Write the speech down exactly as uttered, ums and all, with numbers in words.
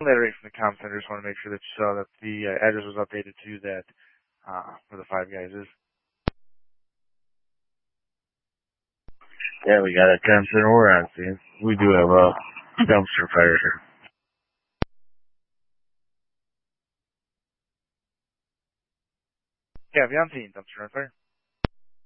Later from the comm center, just want to make sure that you saw that the uh, address was updated to that uh, where the Five Guys is. Yeah, we got a comm center. We're on scene. We do have a dumpster fire here. Yeah, we on scene, dumpster fire.